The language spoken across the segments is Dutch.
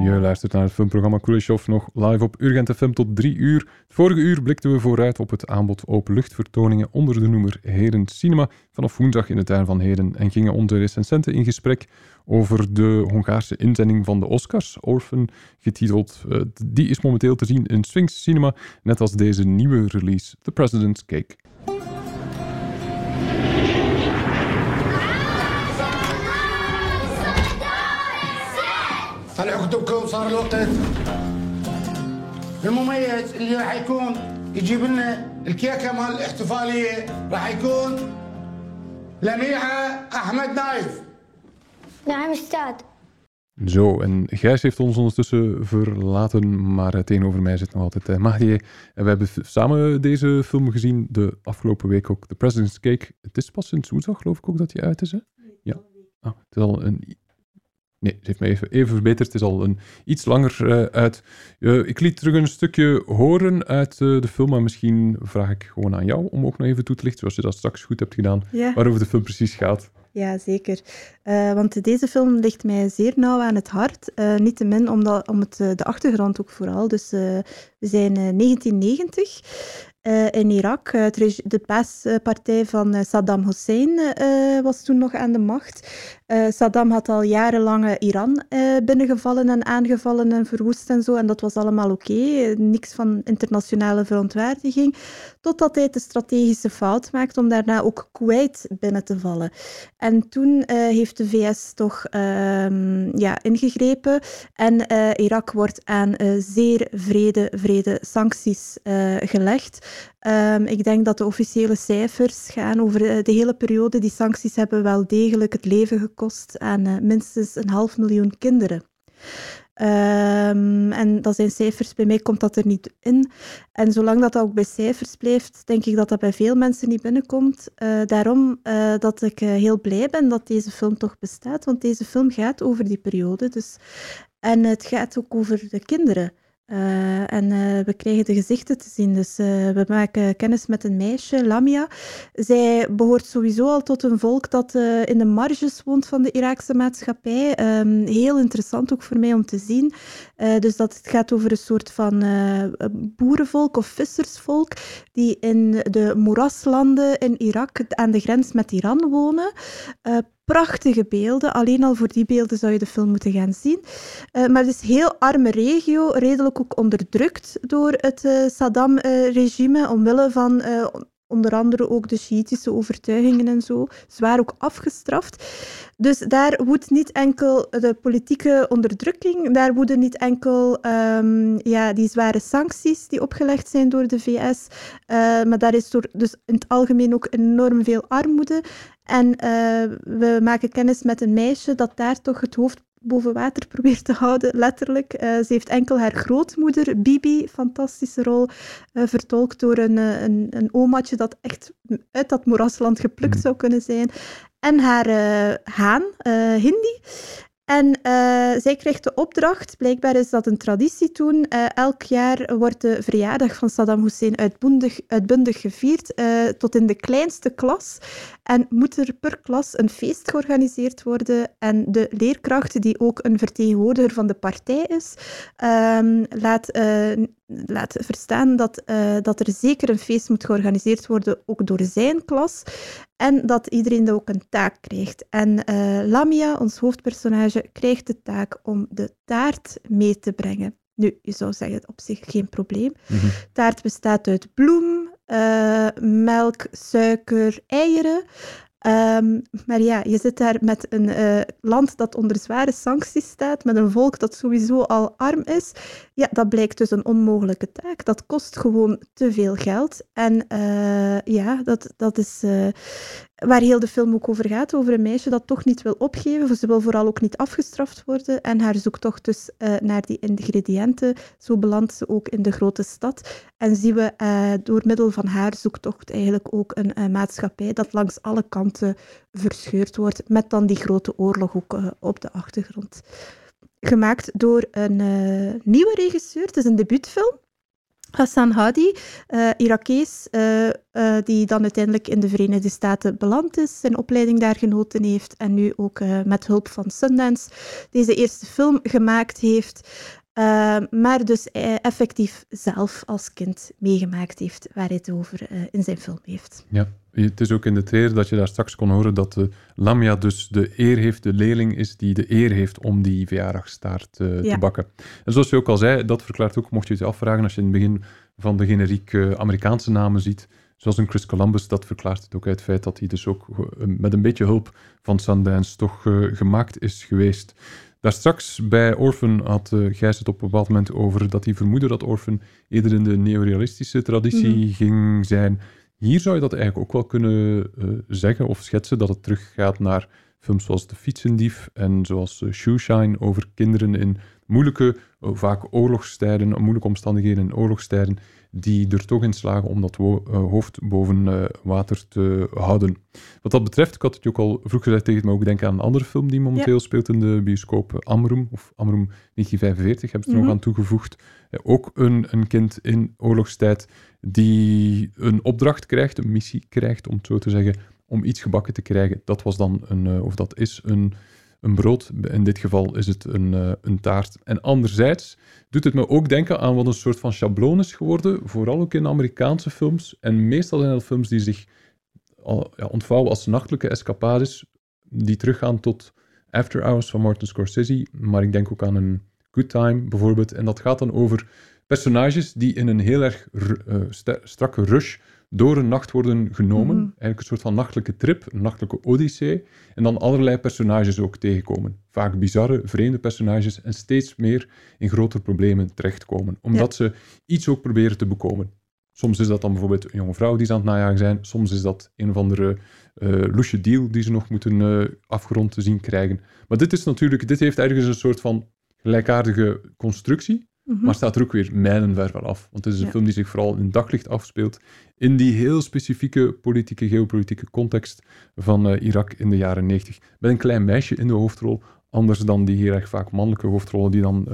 Je luistert naar het filmprogramma Kuleshov nog live op Urgent FM tot 3 uur. Het vorige uur blikten we vooruit op het aanbod openluchtvertoningen onder de noemer Heden Cinema vanaf woensdag in de tuin van Heden en gingen onze recensenten in gesprek over de Hongaarse inzending van de Oscars, Orphan getiteld. Die is momenteel te zien in Sphinx Cinema, net als deze nieuwe release, The President's Cake. طلعوا كتبكم صار الوقت المميز اللي راح يكون يجيب لنا الكيكه مال الاحتفاليه راح يكون لميحه احمد نايف. نعم استاذ. Zo, en Gijs heeft ons ondertussen verlaten, maar tegenover mij zit nog altijd Mahdi. En we hebben samen deze film gezien, de afgelopen week ook, The President's Cake. Het is pas sinds woensdag, geloof ik ook, dat die uit is, hè? Ja. Het is al een... Nee, ze heeft mij even verbeterd. Het is al iets langer uit. Ik liet terug een stukje horen uit de film, maar misschien vraag ik gewoon aan jou om ook nog even toe te lichten, zoals je dat straks goed hebt gedaan, waarover de film precies gaat. Ja, zeker. Want deze film ligt mij zeer nauw aan het hart. Niettemin om de achtergrond ook vooral. Dus we zijn 1990... in Irak. De paaspartij van Saddam Hussein was toen nog aan de macht. Saddam had al jarenlang Iran binnengevallen en aangevallen en verwoest en zo. En dat was allemaal oké. Niks van internationale verontwaardiging. Totdat hij de strategische fout maakt om daarna ook Kuwait binnen te vallen. En toen heeft de VS toch ingegrepen. En Irak wordt aan zeer vrede sancties gelegd. Ik denk dat de officiële cijfers gaan over de hele periode. Die sancties hebben wel degelijk het leven gekost aan minstens 500.000 kinderen. En dat zijn cijfers, bij mij komt dat er niet in. En zolang dat ook bij cijfers blijft, denk ik dat dat bij veel mensen niet binnenkomt. Daarom dat ik heel blij ben dat deze film toch bestaat, want deze film gaat over die periode. En het gaat ook over de kinderen. We krijgen de gezichten te zien. Dus we maken kennis met een meisje, Lamia. Zij behoort sowieso al tot een volk dat in de marges woont van de Iraakse maatschappij. Heel interessant ook voor mij om te zien. Dus dat het gaat over een soort van boerenvolk of vissersvolk die in de moeraslanden in Irak aan de grens met Iran wonen. Prachtige beelden. Alleen al voor die beelden zou je de film moeten gaan zien. Maar het is een heel arme regio, redelijk ook onderdrukt door het Saddam-regime, omwille van onder andere ook de Sjiitische overtuigingen en zo. Zwaar ook afgestraft. Dus daar woedt niet enkel de politieke onderdrukking, daar woeden niet enkel die zware sancties die opgelegd zijn door de VS, maar daar is dus in het algemeen ook enorm veel armoede. En we maken kennis met een meisje dat daar toch het hoofd boven water probeert te houden, letterlijk. Ze heeft enkel haar grootmoeder, Bibi, fantastische rol, vertolkt door een omaatje dat echt uit dat moerasland geplukt zou kunnen zijn. En haar haan, Hindi. En zij krijgt de opdracht, blijkbaar is dat een traditie toen, elk jaar wordt de verjaardag van Saddam Hussein uitbundig gevierd, tot in de kleinste klas. En moet er per klas een feest georganiseerd worden. En de leerkracht, die ook een vertegenwoordiger van de partij is, laat verstaan dat er zeker een feest moet georganiseerd worden, ook door zijn klas. En dat iedereen ook een taak krijgt. En Lamia, ons hoofdpersonage, krijgt de taak om de taart mee te brengen. Nu, je zou zeggen, op zich geen probleem. Mm-hmm. Taart bestaat uit bloem, melk, suiker, eieren. Maar ja, je zit daar met een land dat onder zware sancties staat, met een volk dat sowieso al arm is. Ja, dat blijkt dus een onmogelijke taak. Dat kost gewoon te veel geld. En dat is waar heel de film ook over gaat, over een meisje dat toch niet wil opgeven. Ze wil vooral ook niet afgestraft worden. En haar zoektocht dus naar die ingrediënten, zo belandt ze ook in de grote stad. En zien we door middel van haar zoektocht eigenlijk ook een maatschappij dat langs alle kanten verscheurd wordt, met dan die grote oorlog ook op de achtergrond. Gemaakt door een nieuwe regisseur, het is een debuutfilm. Hassan Hadi, Irakees, die dan uiteindelijk in de Verenigde Staten beland is, zijn opleiding daar genoten heeft en nu ook met hulp van Sundance deze eerste film gemaakt heeft, maar dus effectief zelf als kind meegemaakt heeft waar hij het over in zijn film heeft. Ja, het is ook in de trailer dat je daar straks kon horen dat Lamia dus de eer heeft, de leerling is die de eer heeft om die verjaardagstaart te bakken. En zoals je ook al zei, dat verklaart ook, mocht je het je afvragen, als je in het begin van de generieke Amerikaanse namen ziet, zoals een Chris Columbus, dat verklaart het ook uit het feit dat hij dus ook met een beetje hulp van Sundance toch gemaakt is geweest. Daar straks bij Orphan had Gijs het op een bepaald moment over dat hij vermoedde dat Orphan eerder in de neorealistische traditie ging zijn. Hier zou je dat eigenlijk ook wel kunnen zeggen of schetsen, dat het teruggaat naar films zoals De Fietsendief en zoals Shoeshine over kinderen in moeilijke, vaak oorlogstijden, moeilijke omstandigheden in oorlogstijden, die er toch in slagen om dat hoofd boven water te houden. Wat dat betreft, ik had het je ook al vroeg gezegd tegen het, maar ook denken aan een andere film die momenteel speelt in de bioscoop, Amrum, of Amrum 1945, hebben ze er nog aan toegevoegd. Ook een kind in oorlogstijd die een opdracht krijgt, een missie krijgt, om het zo te zeggen, om iets gebakken te krijgen. Dat was dan dat is een brood. In dit geval is het een taart. En anderzijds doet het me ook denken aan wat een soort van schabloon is geworden, vooral ook in Amerikaanse films. En meestal zijn dat films die zich ontvouwen als nachtelijke escapades, die teruggaan tot After Hours van Martin Scorsese. Maar ik denk ook aan een Good Time bijvoorbeeld. En dat gaat dan over personages die in een heel erg strakke rush door een nacht worden genomen. Eigenlijk een soort van nachtelijke trip, een nachtelijke odyssee. En dan allerlei personages ook tegenkomen. Vaak bizarre, vreemde personages en steeds meer in grotere problemen terechtkomen. Omdat ze iets ook proberen te bekomen. Soms is dat dan bijvoorbeeld een jonge vrouw die ze aan het najagen zijn. Soms is dat een of andere loesje deal die ze nog moeten afgerond te zien krijgen. Maar dit heeft ergens een soort van gelijkaardige constructie. Maar staat er ook weer mijlenver van af. Want het is een film die zich vooral in daglicht afspeelt. In die heel specifieke politieke, geopolitieke context van Irak in de jaren 90. Met een klein meisje in de hoofdrol. Anders dan die heel erg vaak mannelijke hoofdrollen die dan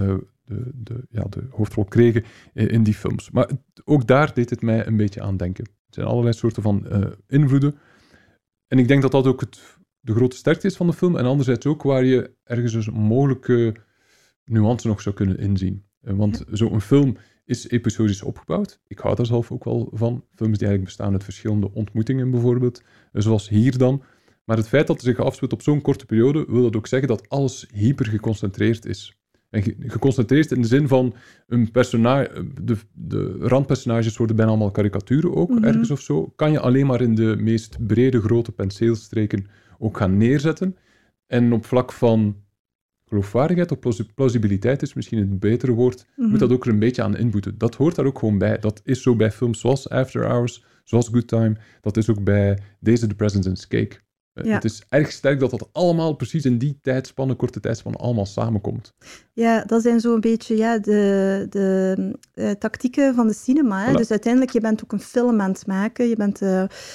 de hoofdrol kregen in die films. Maar ook daar deed het mij een beetje aan denken. Het zijn allerlei soorten van invloeden. En ik denk dat dat ook de grote sterkte is van de film. En anderzijds ook waar je ergens dus een mogelijke nuance nog zou kunnen inzien. Want zo'n film is episodisch opgebouwd. Ik hou daar zelf ook wel van. Films die eigenlijk bestaan uit verschillende ontmoetingen bijvoorbeeld. Zoals hier dan. Maar het feit dat het zich afspeelt op zo'n korte periode, wil dat ook zeggen dat alles hyper geconcentreerd is. En geconcentreerd in de zin van een personage, de randpersonages worden bijna allemaal karikaturen ook, ergens of zo. Kan je alleen maar in de meest brede, grote penseelstreken ook gaan neerzetten. En op vlak van geloofwaardigheid of plausibiliteit is misschien het betere woord, moet dat ook er een beetje aan inboeten. Dat hoort daar ook gewoon bij. Dat is zo bij films zoals After Hours, zoals Good Time. Dat is ook bij deze The President's Cake. Het is erg sterk dat dat allemaal precies in die korte tijdspanne, allemaal samenkomt. Ja, dat zijn zo'n beetje de tactieken van de cinema. Voilà. Dus uiteindelijk, je bent ook een film aan het maken. Je bent...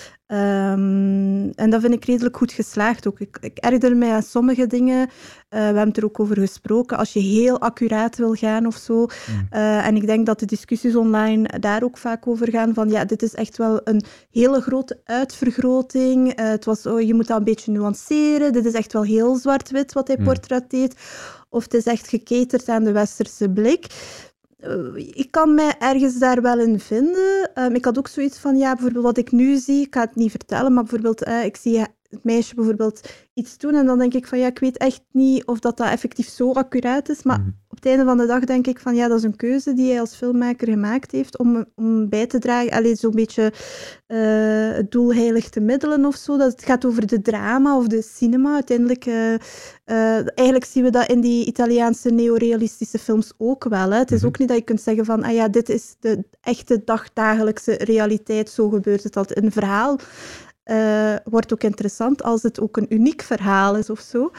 en dat vind ik redelijk goed geslaagd ook. Ik erger mij aan sommige dingen. We hebben het er ook over gesproken. Als je heel accuraat wil gaan of zo. En ik denk dat de discussies online daar ook vaak over gaan. Van dit is echt wel een hele grote uitvergroting. Je moet dat een beetje nuanceren. Dit is echt wel heel zwart-wit wat hij portretteert. Of het is echt gecaterd aan de westerse blik. Ik kan mij ergens daar wel in vinden. Ik had ook zoiets van, bijvoorbeeld wat ik nu zie, ik ga het niet vertellen, maar bijvoorbeeld, ik zie het meisje bijvoorbeeld iets doen en dan denk ik van, ik weet echt niet of dat effectief zo accuraat is, maar op het einde van de dag denk ik van, dat is een keuze die hij als filmmaker gemaakt heeft om bij te dragen, zo'n beetje het doel heiligt de middelen of zo. Dat het gaat over de drama of de cinema. Uiteindelijk, eigenlijk zien we dat in die Italiaanse neorealistische films ook wel. Hè. Het is ook niet dat je kunt zeggen van, dit is de echte dagdagelijkse realiteit, zo gebeurt het altijd. Een verhaal wordt ook interessant als het ook een uniek verhaal is of zo.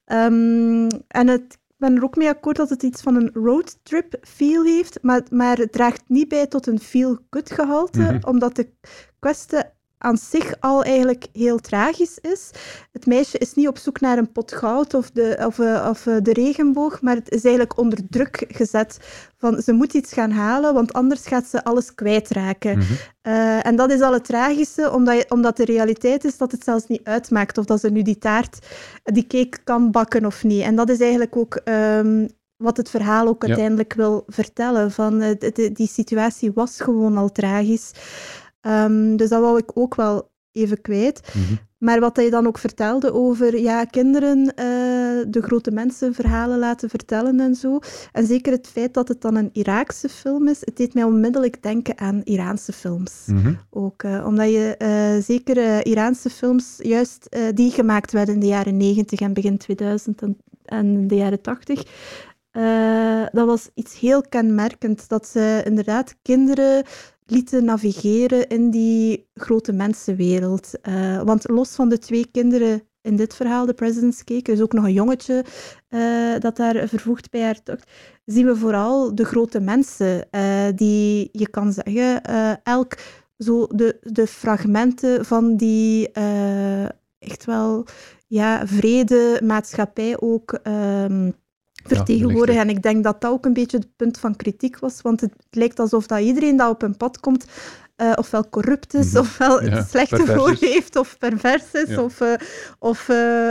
Ik ben er ook mee akkoord dat het iets van een roadtrip feel heeft, maar het draagt niet bij tot een feel-good gehalte, omdat de aan zich al eigenlijk heel tragisch is. Het meisje is niet op zoek naar een pot goud of de regenboog, maar het is eigenlijk onder druk gezet van ze moet iets gaan halen, want anders gaat ze alles kwijtraken. En dat is al het tragische, omdat de realiteit is dat het zelfs niet uitmaakt of dat ze nu die cake kan bakken of niet. En dat is eigenlijk ook wat het verhaal ook uiteindelijk wil vertellen. Van, die situatie was gewoon al tragisch. Dus dat wou ik ook wel even kwijt. Maar wat je dan ook vertelde over kinderen de grote mensen verhalen laten vertellen en zo. En zeker het feit dat het dan een Iraakse film is, het deed mij onmiddellijk denken aan Iraanse films. Ook, omdat je zeker Iraanse films, juist die gemaakt werden in de jaren 90 en begin 2000 en de jaren 80... dat was iets heel kenmerkend, dat ze inderdaad kinderen lieten navigeren in die grote mensenwereld. Want los van de 2 kinderen in dit verhaal, The President's Cake, er is ook nog een jongetje dat daar vervoegd bij haar tocht, zien we vooral de grote mensen die, je kan zeggen, elk zo de fragmenten van die echt wel vrede maatschappij ook vertegenwoordigen. En ik denk dat dat ook een beetje het punt van kritiek was, want het lijkt alsof dat iedereen dat op een pad komt ofwel corrupt is, ofwel het slechte voor heeft, of pervers is, of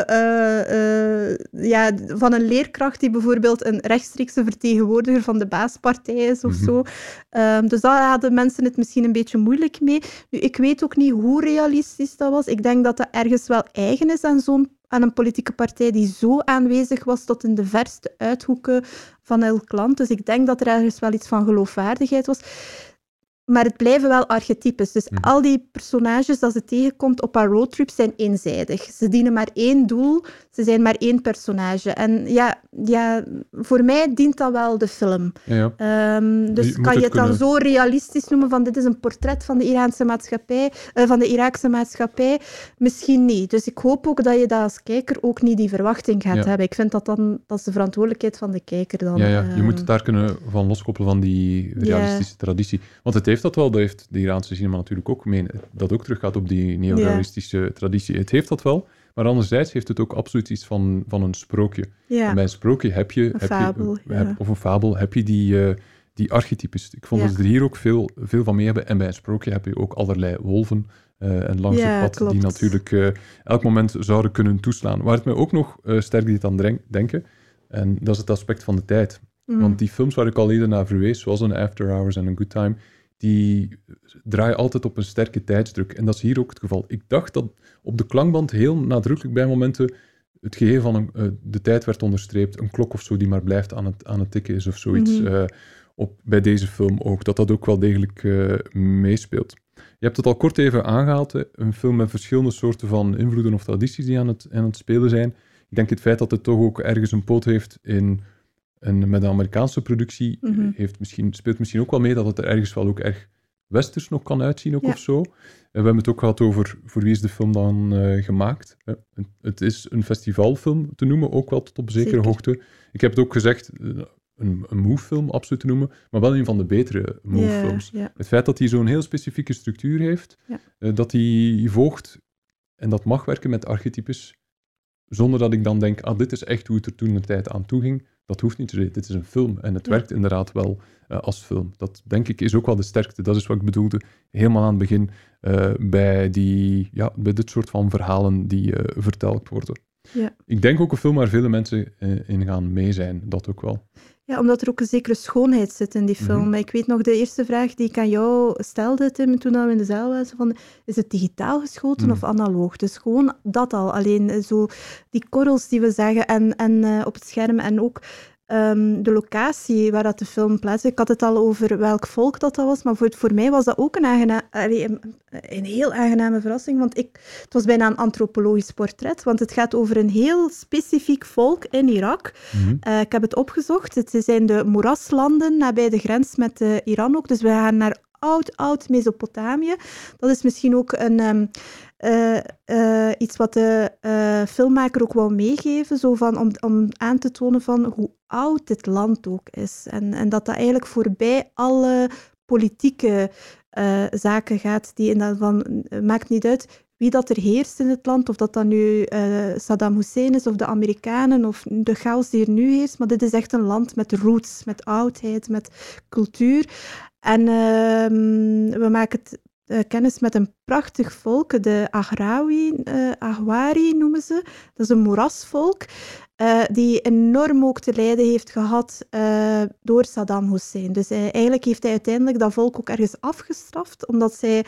van een leerkracht die bijvoorbeeld een rechtstreekse vertegenwoordiger van de baaspartij is, of zo. Dus daar hadden mensen het misschien een beetje moeilijk mee. Nu, ik weet ook niet hoe realistisch dat was. Ik denk dat dat ergens wel eigen is aan een politieke partij die zo aanwezig was tot in de verste uithoeken van elk land. Dus ik denk dat er ergens wel iets van geloofwaardigheid was. Maar het blijven wel archetypes. Dus al die personages dat ze tegenkomt op haar roadtrip zijn eenzijdig. Ze dienen maar 1 doel, ze zijn maar 1 personage. En voor mij dient dat wel de film. Dus kan je het dan zo realistisch noemen van dit is een portret van de Iraanse maatschappij, van de Iraakse maatschappij? Misschien niet. Dus ik hoop ook dat je dat als kijker ook niet die verwachting gaat hebben. Ik vind dat is de verantwoordelijkheid van de kijker dan. Je moet het daar kunnen van loskoppelen van die realistische traditie. Want het heeft dat wel, dat heeft de Iraanse cinema natuurlijk ook dat ook teruggaat op die neorealistische traditie. Het heeft dat wel, maar anderzijds heeft het ook absoluut iets van een sprookje. En bij een sprookje heb je een fabel, heb je die archetypes. Ik vond dat ze er hier ook veel van mee hebben. En bij een sprookje heb je ook allerlei wolven en langs het pad die natuurlijk elk moment zouden kunnen toeslaan. Waar het mij ook nog sterk deed aan denken, en dat is het aspect van de tijd. Want die films waar ik al eerder naar verwees, zoals een After Hours en een Good Time, die draaien altijd op een sterke tijdsdruk. En dat is hier ook het geval. Ik dacht dat op de klankband heel nadrukkelijk bij momenten het geheel van de tijd werd onderstreept. Een klok of zo die maar blijft aan het tikken is of zoiets. Bij deze film ook. Dat ook wel degelijk meespeelt. Je hebt het al kort even aangehaald. Een film met verschillende soorten van invloeden of tradities die aan het spelen zijn. Ik denk het feit dat het toch ook ergens een poot heeft met de Amerikaanse productie speelt misschien ook wel mee dat het er ergens wel ook erg westers nog kan uitzien ook of zo. We hebben het ook gehad over voor wie is de film dan gemaakt. Het is een festivalfilm te noemen, ook wel tot op zekere hoogte. Ik heb het ook gezegd, een move-film absoluut te noemen, maar wel een van de betere move-films. Het feit dat hij zo'n heel specifieke structuur heeft, dat hij volgt en dat mag werken met archetypes, zonder dat ik dan denk, dit is echt hoe het er toen de tijd aan toe ging. Dat hoeft niet te zijn. Dit is een film en het werkt inderdaad wel als film. Dat, denk ik, is ook wel de sterkte. Dat is wat ik bedoelde helemaal aan het begin bij dit soort van verhalen die verteld worden. Ik denk ook een film waar vele mensen in gaan mee zijn. Dat ook wel. Ja, omdat er ook een zekere schoonheid zit in die film. Ik weet nog, de eerste vraag die ik aan jou stelde, Tim, toen we in de zaal waren, is het digitaal geschoten of analoog? Dus gewoon dat al. Alleen zo die korrels die we zagen en op het scherm en ook de locatie waar dat de film plaatsvindt. Ik had het al over welk volk dat was, maar voor mij was dat ook een heel aangename verrassing, want het was bijna een antropologisch portret, want het gaat over een heel specifiek volk in Irak. Ik heb het opgezocht. Het zijn de moeraslanden nabij de grens met Iran ook, dus we gaan naar oud Mesopotamië. Dat is misschien ook iets wat de filmmaker ook wou meegeven, zo om aan te tonen van hoe oud dit land ook is. En dat eigenlijk voorbij alle politieke zaken gaat. Maakt niet uit wie dat er heerst in het land, of dat dan nu Saddam Hussein is, of de Amerikanen, of de chaos die er nu heerst. Maar dit is echt een land met roots, met oudheid, met cultuur. En we maken kennis met een prachtig volk, de Ahwari noemen ze. Dat is een moerasvolk, die enorm ook te lijden heeft gehad door Saddam Hussein. Dus eigenlijk heeft hij uiteindelijk dat volk ook ergens afgestraft, omdat zij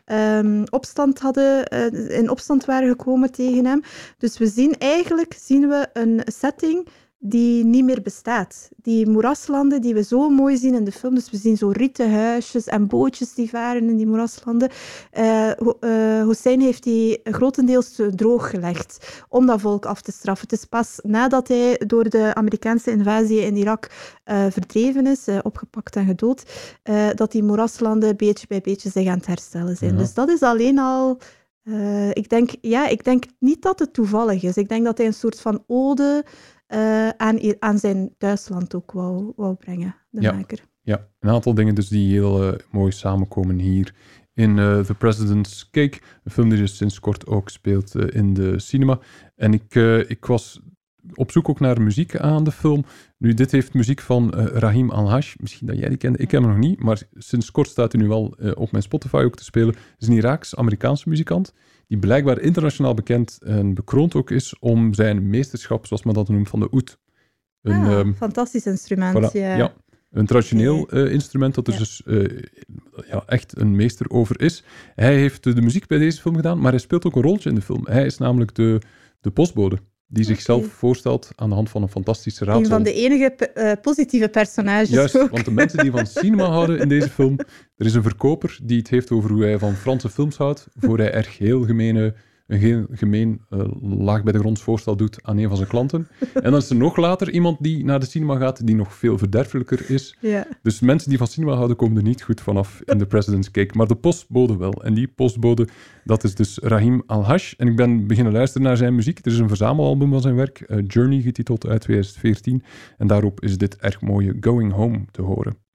in opstand waren gekomen tegen hem. Dus we zien een setting die niet meer bestaat. Die moeraslanden die we zo mooi zien in de film. Dus we zien zo rieten huisjes en bootjes die varen in die moeraslanden. Hussein heeft die grotendeels drooggelegd om dat volk af te straffen. Het is pas nadat hij door de Amerikaanse invasie in Irak verdreven is, opgepakt en gedood, dat die moeraslanden beetje bij beetje zich aan het herstellen zijn. Ja. Dus dat is alleen al... Ik denk niet dat het toevallig is. Ik denk dat hij een soort van ode aan zijn thuisland ook wou brengen, de maker. Ja, een aantal dingen dus die heel mooi samenkomen hier in The President's Cake, een film die dus sinds kort ook speelt in de cinema. En ik was op zoek ook naar muziek aan de film. Nu, dit heeft muziek van Rahim Alhash. Misschien dat jij die kent. Ik ken hem nog niet, maar sinds kort staat hij nu wel op mijn Spotify ook te spelen. Het is een Iraaks-Amerikaanse muzikant die blijkbaar internationaal bekend en bekroond ook is om zijn meesterschap, zoals men dat noemt, van de oud. Fantastisch instrument. Voilà, ja. Een traditioneel instrument dat er dus echt een meester over is. Hij heeft de muziek bij deze film gedaan, maar hij speelt ook een rolletje in de film. Hij is namelijk de postbode die zichzelf voorstelt aan de hand van een fantastische raadsel. Een van de enige positieve personages. Juist, ook. Want de mensen die van cinema houden in deze film, er is een verkoper die het heeft over hoe hij van Franse films houdt, voor hij erg een gemeen laag bij de grond voorstel doet aan een van zijn klanten. En dan is er nog later iemand die naar de cinema gaat, die nog veel verderfelijker is. Ja. Dus mensen die van cinema houden, komen er niet goed vanaf in The President's Cake. Maar de postbode wel. En die postbode, dat is dus Rahim Alhash. En ik ben beginnen luisteren naar zijn muziek. Er is een verzamelalbum van zijn werk, Journey, getiteld uit 2014. En daarop is dit erg mooie Going Home te horen.